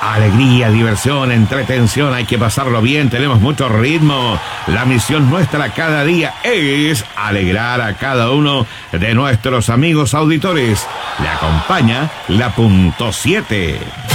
Alegría, diversión, entretención, hay que pasarlo bien, tenemos mucho ritmo. La misión nuestra cada día es alegrar a cada uno de nuestros amigos auditores. Le acompaña la .7.